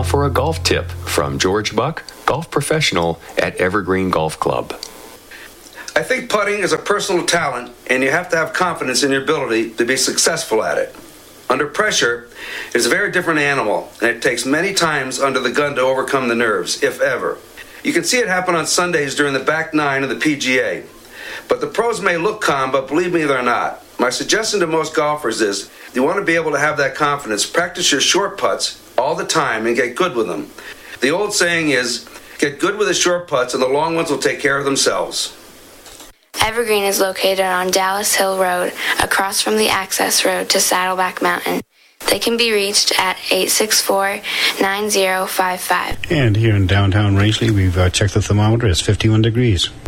Now for a golf tip from George Buck, golf professional at Evergreen Golf Club. I think putting is a personal talent, and you have to have confidence in your ability to be successful at it. Under pressure, it's a very different animal, and it takes many times under the gun to overcome the nerves, if ever. You can see it happen on Sundays during the back nine of the PGA. But the pros may look calm, but believe me, they're not. My suggestion to most golfers is, you want to be able to have that confidence, practice your short putts all the time and get good with them. The old saying is, get good with the short putts and the long ones will take care of themselves. Evergreen is located on Dallas Hill Road, across from the access road to Saddleback Mountain. They can be reached at 864-9055. And here in downtown Rangeley, we've checked the thermometer. It's 51 degrees.